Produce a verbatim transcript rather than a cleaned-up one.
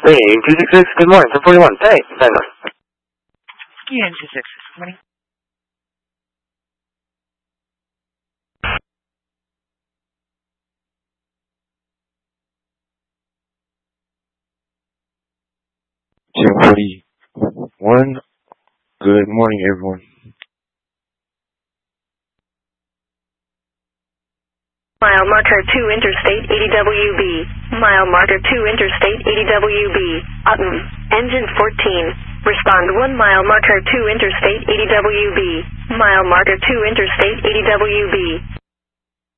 Hey, two six six, good morning, ten forty-one. Hey, hang on. Yeah, two six six, good morning. ten forty-one, good morning, everyone. Mile marker two Interstate eighty W B. Mile marker two Interstate eighty W B. Autumn. Engine fourteen. Respond one mile marker two Interstate eighty W B. Mile marker two Interstate eighty W B.